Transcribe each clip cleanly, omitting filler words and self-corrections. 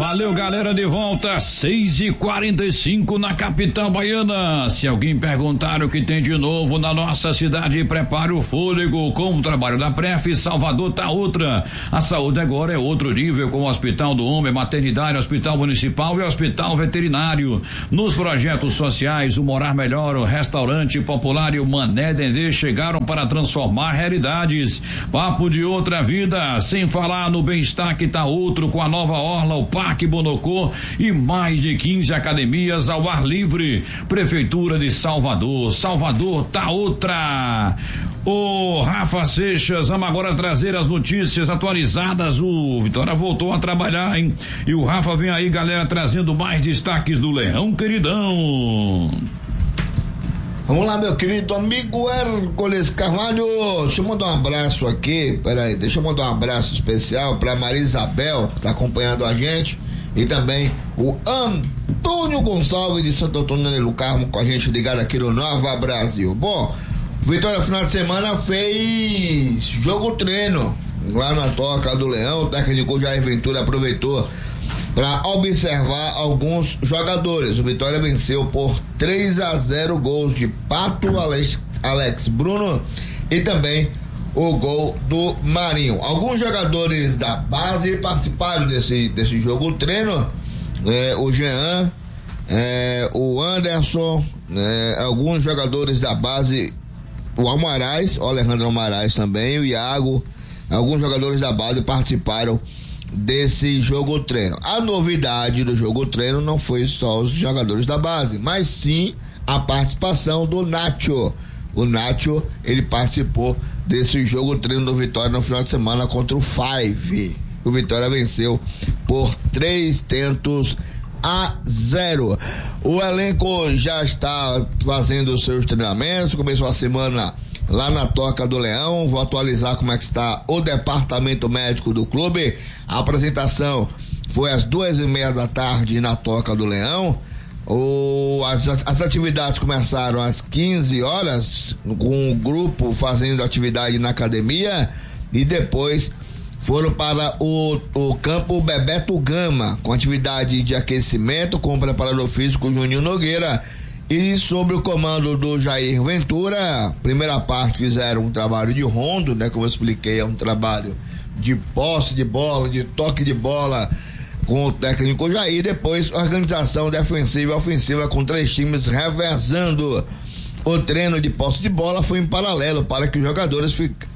Valeu, galera, de volta, 6h45 na capital baiana. Se alguém perguntar o que tem de novo na nossa cidade, prepare o fôlego com o trabalho da Pref. Salvador tá outra. A saúde agora é outro nível, com o Hospital do Homem, Maternidade, Hospital Municipal e Hospital Veterinário. Nos projetos sociais, o Morar Melhor, o Restaurante Popular e o Mané Dendê chegaram para transformar realidades. Papo de outra vida, sem falar no bem-estar que tá outro, com a nova orla, o Parque Bonocô e mais de 15 academias ao ar livre. Prefeitura de Salvador. Salvador tá outra. O Rafa Seixas, vamos agora trazer as notícias atualizadas. O Vitória voltou a trabalhar, hein? E o Rafa vem aí, galera, trazendo mais destaques do Leão Queridão. Vamos lá, meu querido amigo Hércules Carvalho. Deixa eu mandar um abraço aqui. Peraí, deixa eu mandar um abraço especial pra Maria Isabel, que tá acompanhando a gente, e também o Antônio Gonçalves de Santo Antônio do Carmo com a gente ligado aqui no Nova Brasil. Bom, Vitória final de semana fez jogo treino lá na Toca do Leão. O técnico Jair Ventura aproveitou para observar alguns jogadores. O Vitória venceu por 3-0, gols de Pato, Alex Bruno e também o gol do Marinho. Alguns jogadores da base participaram desse jogo treino, o Jean, o Anderson, alguns jogadores da base, o Almaraz, o Alejandro Almaraz também, o Iago. Alguns jogadores da base participaram desse jogo treino. A novidade do jogo treino não foi só os jogadores da base, mas sim a participação do Nacho. O Nacho, ele participou desse jogo treino do Vitória no final de semana contra o Five. O Vitória venceu por 3-0. O elenco já está fazendo os seus treinamentos, começou a semana lá na Toca do Leão. Vou atualizar como é que está o departamento médico do clube. A apresentação foi às 2:30 da tarde na Toca do Leão. As atividades começaram às 15 horas, com o grupo fazendo atividade na academia, e depois foram para o campo Bebeto Gama, com atividade de aquecimento com o preparador físico Juninho Nogueira. E sob o comando do Jair Ventura, primeira parte fizeram um trabalho de rondo, como eu expliquei, é um trabalho de posse de bola, de toque de bola com o técnico Jair. Depois, organização defensiva e ofensiva com 3 times revezando. O treino de posse de bola foi em paralelo para que os jogadores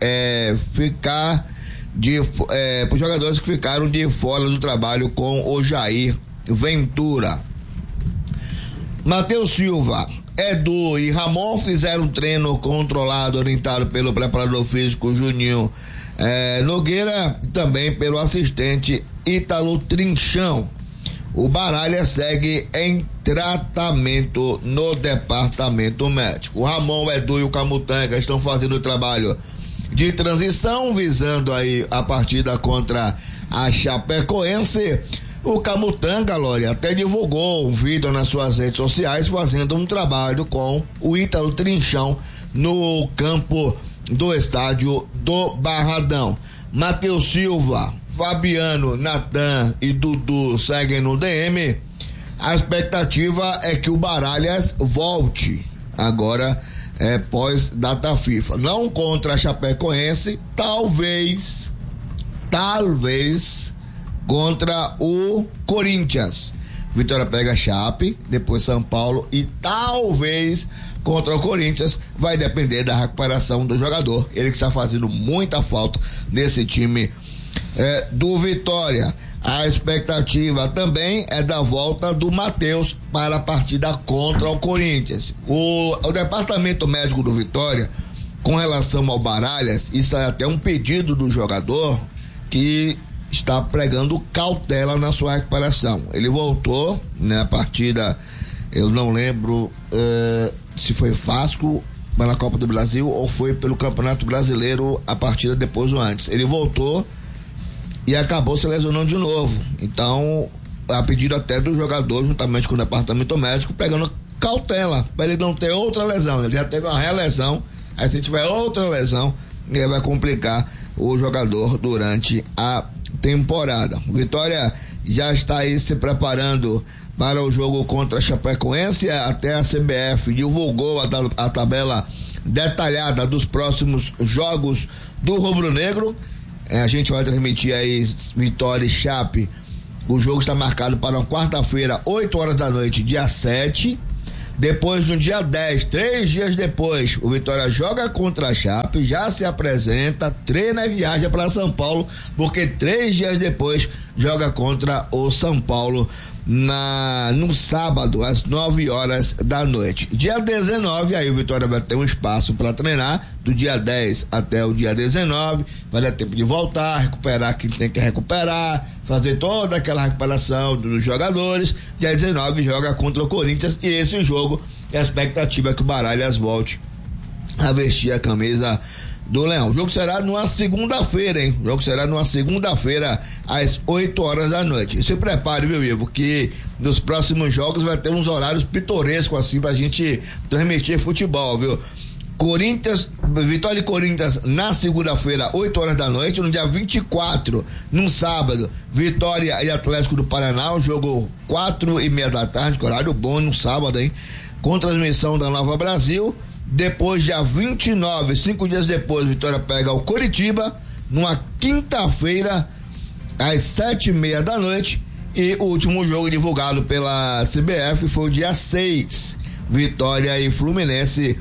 os jogadores que ficaram de fora do trabalho com o Jair Ventura. Matheus Silva, Edu e Ramon fizeram um treino controlado, orientado pelo preparador físico Juninho Nogueira, também pelo assistente Ítalo Trinchão. O Baralha segue em tratamento no departamento médico. O Ramon, o Edu e o Camutanga estão fazendo o trabalho de transição, visando aí a partida contra a Chapecoense. O Camutanga, Lore, até divulgou um vídeo nas suas redes sociais fazendo um trabalho com o Ítalo Trinchão no campo do estádio do Barradão. Matheus Silva, Fabiano, Natan e Dudu seguem no DM. A expectativa é que o Baralhas volte agora pós data FIFA. Não contra a Chapecoense, talvez contra o Corinthians. Vitória pega Chape, depois São Paulo e talvez contra o Corinthians. Vai depender da recuperação do jogador, ele que está fazendo muita falta nesse time do Vitória. A expectativa também é da volta do Matheus para a partida contra o Corinthians. O departamento médico do Vitória, com relação ao Baralhas, isso é até um pedido do jogador, que está pregando cautela na sua recuperação. Ele voltou na partida, eu não lembro se foi Vasco na Copa do Brasil ou foi pelo Campeonato Brasileiro, a partida depois ou antes. Ele voltou e acabou se lesionando de novo. Então, a pedido até do jogador, juntamente com o departamento médico, pegando cautela para ele não ter outra lesão. Ele já teve uma relesão, aí se tiver outra lesão, ele vai complicar o jogador durante a temporada. O Vitória já está aí se preparando para o jogo contra a Chapecoense. Até a CBF divulgou a tabela detalhada dos próximos jogos do Rubro Negro. A gente vai transmitir aí Vitória e Chape. O jogo está marcado para uma quarta-feira, 8 horas da noite, dia 7. Depois, no dia 10, 3 dias depois, o Vitória joga contra a Chape, já se apresenta, treina e viaja para São Paulo, porque 3 dias depois joga contra o São Paulo no sábado, às 9 horas da noite. Dia 19, aí o Vitória vai ter um espaço para treinar, do dia 10 até o dia 19, vai dar tempo de voltar, recuperar quem tem que recuperar, fazer toda aquela recuperação dos jogadores. Dia 19 joga contra o Corinthians, e esse jogo, a expectativa é que o Baralhas volte a vestir a camisa do Leão. O jogo será numa segunda-feira, hein? O jogo será numa segunda-feira, às 8 horas da noite. E se prepare, meu amigo, que nos próximos jogos vai ter uns horários pitorescos, assim, pra gente transmitir futebol, viu? Vitória e Corinthians na segunda-feira, 8 horas da noite. No dia 24, num sábado, Vitória e Atlético do Paraná, um jogo 4:30 da tarde, horário bom no sábado, hein? Com transmissão da Nova Brasil. Depois, dia 29, 5 dias depois, Vitória pega o Coritiba, numa quinta-feira, às 7:30 da noite. E o último jogo divulgado pela CBF foi o dia 6, Vitória e Fluminense,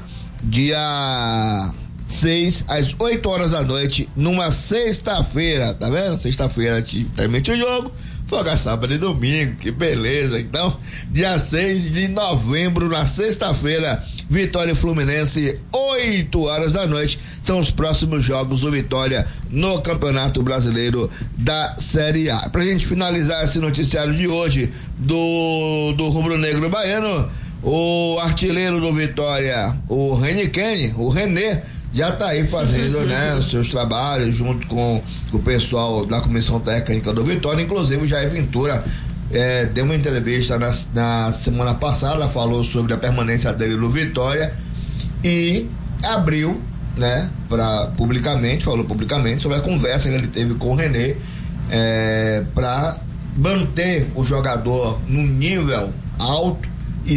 dia 6, às 8 horas da noite, numa sexta-feira, tá vendo? Sexta-feira termina o jogo, folga sábado e domingo, que beleza. Então, dia 6 de novembro, na sexta-feira, Vitória e Fluminense, 8 horas da noite, são os próximos jogos do Vitória no Campeonato Brasileiro da Série A. Pra gente finalizar esse noticiário de hoje do Rubro Negro Baiano, o artilheiro do Vitória, o René, já está aí fazendo, né, os seus trabalhos junto com o pessoal da comissão técnica do Vitória. Inclusive o Jair Ventura deu uma entrevista na semana passada, falou sobre a permanência dele no Vitória e abriu, né, falou publicamente sobre a conversa que ele teve com o René para manter o jogador num nível alto e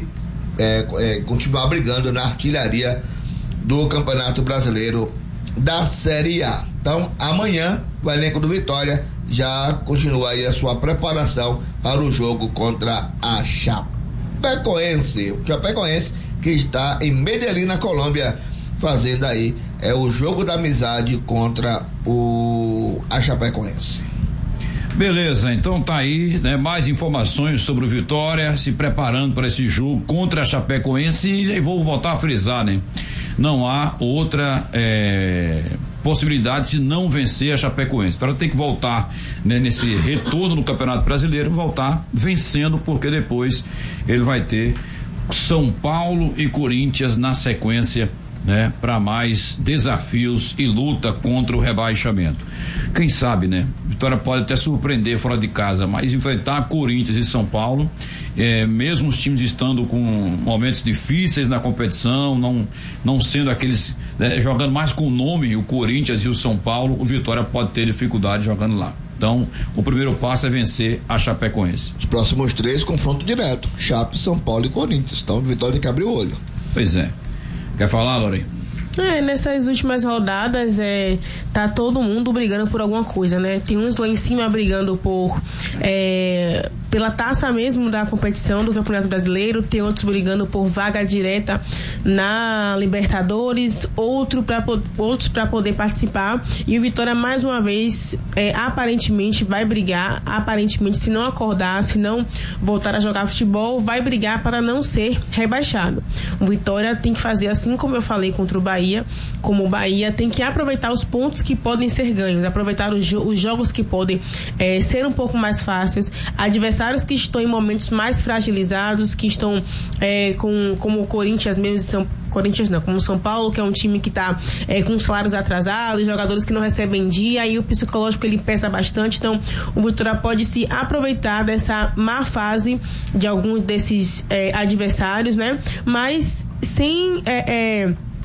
continuar brigando na artilharia do Campeonato Brasileiro da Série A. Então, amanhã, o elenco do Vitória já continua aí a sua preparação para o jogo contra a Chapecoense. O Chapecoense que está em Medellín, na Colômbia, fazendo aí o jogo da amizade contra a Chapecoense. Beleza, então tá aí, né? Mais informações sobre o Vitória se preparando para esse jogo contra a Chapecoense. E vou voltar a frisar, né? Não há outra possibilidade se não vencer a Chapecoense. Então ela tem que voltar, né, nesse retorno no Campeonato Brasileiro, voltar vencendo, porque depois ele vai ter São Paulo e Corinthians na sequência, né, para mais desafios e luta contra o rebaixamento. Quem sabe, né? Vitória pode até surpreender fora de casa, mas enfrentar Corinthians e São Paulo, mesmo os times estando com momentos difíceis na competição, não sendo aqueles, né, jogando mais com o nome, o Corinthians e o São Paulo, o Vitória pode ter dificuldade jogando lá. Então, o primeiro passo é vencer a Chapecoense. Os próximos 3, confronto direto: Chape, São Paulo e Corinthians. Então, o Vitória tem que abrir o olho. Pois é. Quer falar, Lorena? Nessas últimas rodadas tá todo mundo brigando por alguma coisa, né? Tem uns lá em cima brigando pela taça mesmo da competição do Campeonato Brasileiro, tem outros brigando por vaga direta na Libertadores, outros para poder participar, e o Vitória mais uma vez aparentemente vai brigar, se não acordar, se não voltar a jogar futebol, vai brigar para não ser rebaixado. O Vitória tem que fazer assim como eu falei contra o Bahia, como o Bahia tem que aproveitar os pontos que podem ser ganhos, aproveitar os jogos que podem ser um pouco mais fáceis, adversários que estão em momentos mais fragilizados, que estão como o Corinthians mesmo, como o São Paulo, que é um time que está com salários atrasados, jogadores que não recebem dia, aí o psicológico ele pesa bastante. Então o Vitória pode se aproveitar dessa má fase de alguns desses adversários, né? Mas sem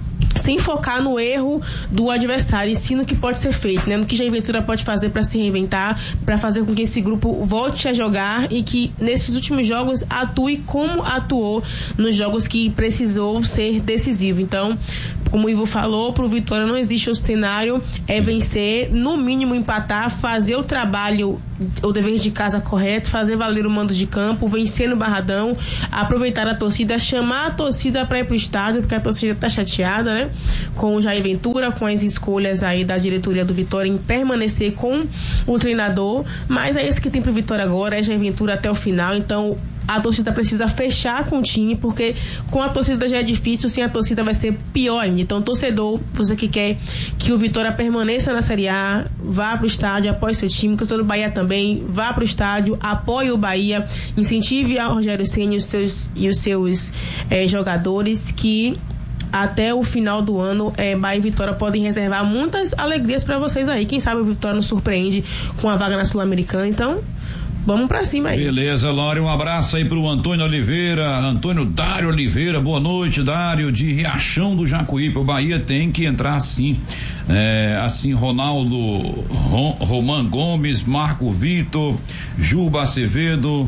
sem focar no erro do adversário, e sim no que pode ser feito, né? No que Jair Ventura pode fazer para se reinventar, para fazer com que esse grupo volte a jogar e que nesses últimos jogos atue como atuou nos jogos que precisou ser decisivo. Então, como o Ivo falou, pro Vitória não existe outro cenário, é vencer, no mínimo empatar, fazer o trabalho, o dever de casa correto, fazer valer o mando de campo, vencer no Barradão, aproveitar a torcida, chamar a torcida para ir pro estádio, porque a torcida tá chateada, né? Com o Jair Ventura, com as escolhas aí da diretoria do Vitória em permanecer com o treinador, mas é isso que tem pro Vitória agora, é Jair Ventura até o final. Então a torcida precisa fechar com o time, porque com a torcida já é difícil, sem a torcida vai ser pior ainda. Então, torcedor, você que quer que o Vitória permaneça na Série A, vá pro estádio, apoie seu time, que todo o Bahia também, vá pro estádio, apoie o Bahia, incentive a Rogério Ceni e os seus jogadores, que até o final do ano, Bahia e Vitória podem reservar muitas alegrias para vocês aí. Quem sabe o Vitória nos surpreende com a vaga na Sul-Americana. Então, vamos pra cima aí. Beleza, Lore, um abraço aí pro Antônio Dário Oliveira, boa noite, Dário, de Riachão do Jacuípe. O Bahia tem que entrar sim, assim, Ronaldo, Roman Gomes, Marco Vitor, Juba Acevedo,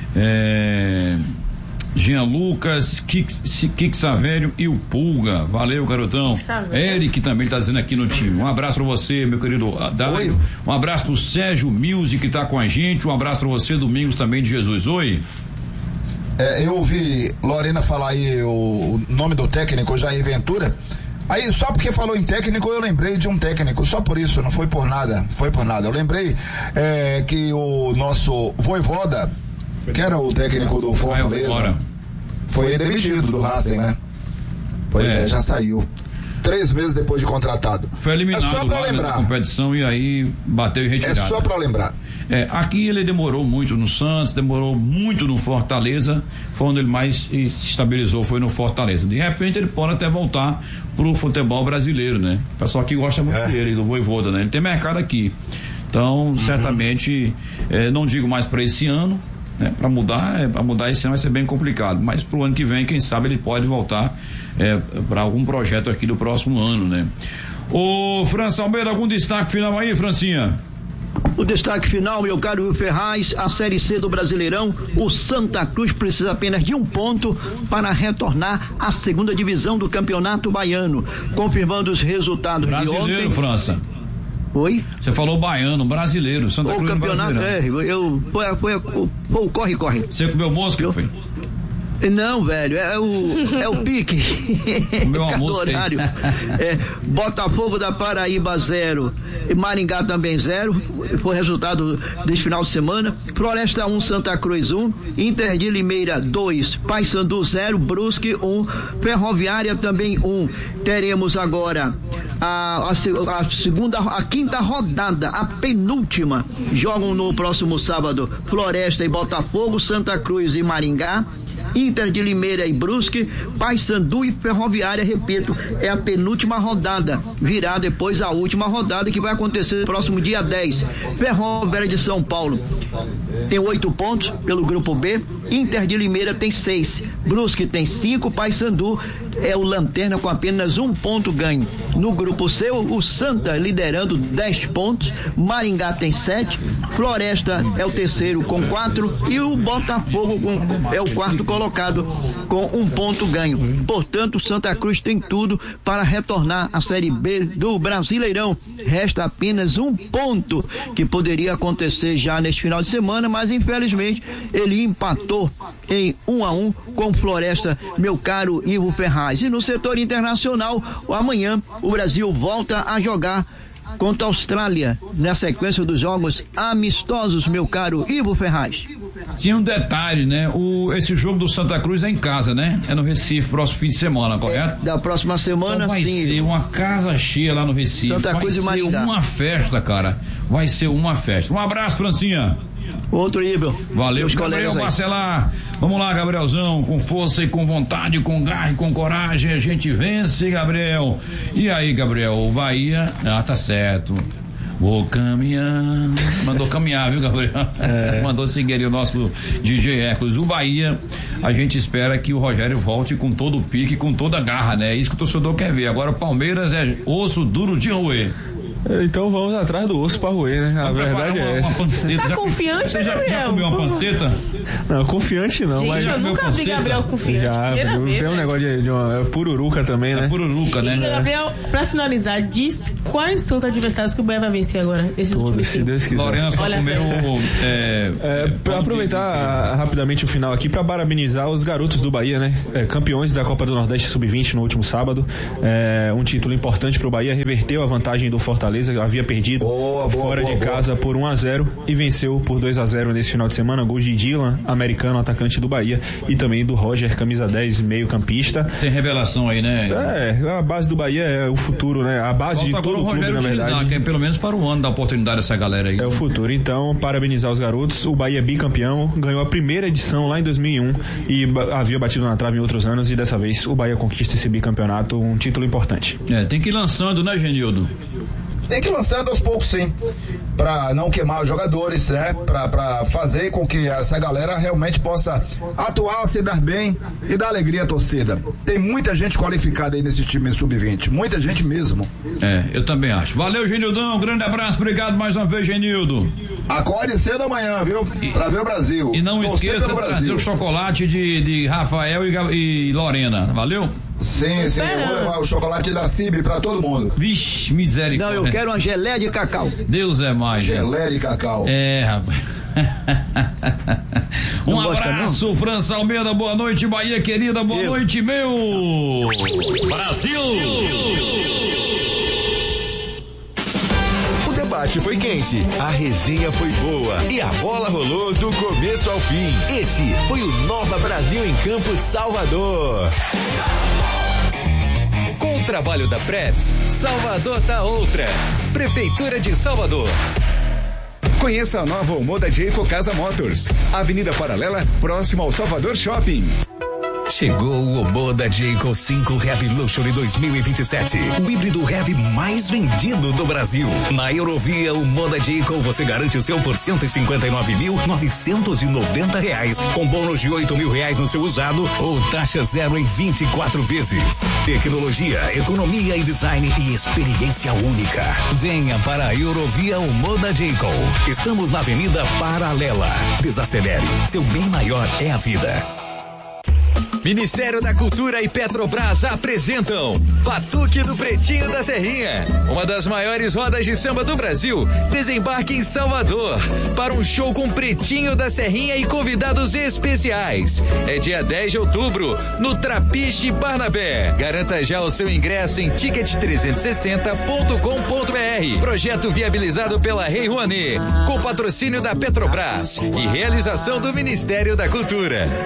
Jean Lucas, Kik Savério e o Pulga. Valeu, garotão. Eric também tá dizendo aqui no time. Um abraço pra você, meu querido Dário. Um abraço pro Sérgio Milzi, que tá com a gente. Um abraço pra você, Domingos também de Jesus. Oi. Eu ouvi Lorena falar aí o nome do técnico, Jair Ventura. Aí, só porque falou em técnico, eu lembrei de um técnico, só por isso, não foi por nada. Eu lembrei que o nosso Voivoda, que era o técnico do Fortaleza, foi demitido do Racing, né? Pois já saiu. 3 meses depois de contratado. Foi eliminado só pra lembrar. Da competição e aí bateu em retirada. É só pra lembrar. Aqui ele demorou muito no Santos, demorou muito no Fortaleza, foi onde ele mais se estabilizou, foi no Fortaleza. De repente ele pode até voltar pro futebol brasileiro, né? O pessoal que gosta muito dele, do Voivoda, né? Ele tem mercado aqui. Então, certamente, não digo mais para esse ano, né? Para mudar esse ano vai ser bem complicado, mas pro ano que vem, quem sabe ele pode voltar para algum projeto aqui do próximo ano, né? Ô, França Almeida, algum destaque final aí, Francinha? O destaque final, meu caro Will Ferraz, a Série C do Brasileirão, o Santa Cruz precisa apenas de 1 ponto para retornar à 2ª divisão do Campeonato Baiano, confirmando os resultados brasileiro, de ontem. França. Oi? Você falou baiano, brasileiro, Santa Cruz campeonato, foi o corre. Você comeu mosca, foi? Não, velho, é o pique. Meu almoço horário. Botafogo da Paraíba 0, Maringá também 0, foi resultado desse final de semana. Floresta 1, Santa Cruz 1, Inter de Limeira 2, Paysandu 0, Brusque 1, Ferroviária também 1. Teremos agora a quinta rodada, a penúltima. Jogam no próximo sábado Floresta e Botafogo, Santa Cruz e Maringá, Inter de Limeira e Brusque, Paysandu e Ferroviária, repito, é a penúltima rodada, virá depois a última rodada que vai acontecer no próximo dia 10. Ferroviária de São Paulo tem 8 pontos pelo grupo B, Inter de Limeira tem 6, Brusque tem 5, Paysandu é o lanterna com apenas 1 ponto ganho. No grupo C, o Santa liderando 10 pontos, Maringá tem 7, Floresta é o terceiro com 4 e o Botafogo é o quarto colocado com 1 ponto ganho. Portanto, Santa Cruz tem tudo para retornar à Série B do Brasileirão. Resta apenas 1 ponto que poderia acontecer já neste final de semana, mas infelizmente ele empatou em 1-1 com Floresta, meu caro Ivo Ferraz. E no setor internacional, amanhã o Brasil volta a jogar contra a Austrália, na sequência dos jogos amistosos, meu caro Ivo Ferraz. Tinha um detalhe, né? Esse jogo do Santa Cruz é em casa, né? É no Recife, próximo fim de semana, correto? Da próxima semana, então vai ser uma casa cheia lá no Recife. Santa Cruz e Maringá. Vai ser uma festa, cara. Vai ser uma festa. Um abraço, Francinha. Outro nível. Valeu, Gabriel Marcelar. Vamos lá, Gabrielzão, com força e com vontade, com garra e com coragem, a gente vence, Gabriel. E aí, Gabriel, o Bahia, tá certo. Vou caminhar. Mandou caminhar, viu, Gabriel? Mandou seguir aí o nosso DJ Hércules. O Bahia, a gente espera que o Rogério volte com todo o pique, com toda a garra, né? É isso que o torcedor quer ver. Agora o Palmeiras é osso duro de roer. Então vamos atrás do osso pra roer, né? A verdade é essa. Tá confiante, Você já comeu uma panceta? Não, confiante não, gente, mas... eu nunca vi Gabriel confiante. Tem um negócio de uma pururuca também, né? Pururuca, né? E, Gabriel, pra finalizar, diz quais são os adversários que o Bahia vai vencer agora? Todos, se Deus quiser. Lorena só comeu... Pra aproveitar rapidamente o final aqui, pra parabenizar os garotos do Bahia, né? Campeões da Copa do Nordeste Sub-20 no último sábado. Um título importante pro Bahia, reverteu a vantagem do Fortaleza, havia perdido fora de casa por 1-0 e venceu por 2-0 nesse final de semana. Gols de Dylan, americano, atacante do Bahia, e também do Roger, camisa 10, meio campista. Tem revelação aí, né? A base do Bahia é o futuro, né? A base falta de todo o clube, na verdade. Que é pelo menos para o ano dar oportunidade a essa galera aí. É o futuro. Então, parabenizar os garotos. O Bahia é bicampeão, ganhou a primeira edição lá em 2001 e havia batido na trave em outros anos, e dessa vez o Bahia conquista esse bicampeonato, um título importante. Tem que ir lançando, né, Genildo? Tem que ir lançando aos poucos, sim, pra não queimar os jogadores, né? Pra fazer com que essa galera realmente possa atuar, se dar bem e dar alegria à torcida. Tem muita gente qualificada aí nesse time sub-20, muita gente mesmo. Eu também acho. Valeu, Genildão, um grande abraço, obrigado mais uma vez, Genildo. Acorde cedo amanhã, viu? Pra ver o Brasil. E não esqueça de trazer o chocolate de Rafael e Lorena, valeu? Sim, eu vou levar o chocolate da CIB pra todo mundo. Vixe, misericórdia. Não, eu quero uma geleia de cacau. Deus é mais. Geleia de cacau. Rapaz. Um abraço, França Almeida, boa noite, Bahia querida, boa noite, meu Brasil! O debate foi quente, a resenha foi boa e a bola rolou do começo ao fim. Esse foi o Nova Brasil em Campo, Salvador. Com o trabalho da Prevs, Salvador tá outra. Prefeitura de Salvador. Conheça a nova Omoda Jayco Casa Motors, Avenida Paralela, próximo ao Salvador Shopping. Chegou o Omoda Jayco 5 Heavy Luxury 2027, o híbrido heavy mais vendido do Brasil. Na Eurovia Omoda Jayco você garante o seu por R$159.990, com bônus de R$8.000 no seu usado ou taxa zero em 24 vezes. Tecnologia, economia e design e experiência única. Venha para a Eurovia Omoda Jayco. Estamos na Avenida Paralela. Desacelere, seu bem maior é a vida. Ministério da Cultura e Petrobras apresentam Batuque do Pretinho da Serrinha, uma das maiores rodas de samba do Brasil. Desembarque em Salvador para um show com Pretinho da Serrinha e convidados especiais. É dia 10 de outubro no Trapiche Barnabé. Garanta já o seu ingresso em ticket360.com.br. Projeto viabilizado pela Rei Rouanet, com patrocínio da Petrobras e realização do Ministério da Cultura.